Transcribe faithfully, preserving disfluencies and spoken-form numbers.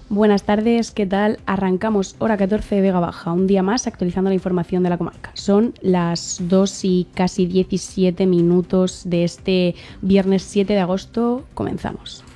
Buenas tardes, ¿qué tal? Arrancamos hora catorce de Vega Baja, un día más actualizando la información de la comarca. Son las dos y casi diecisiete minutos de este viernes siete de agosto. Comenzamos.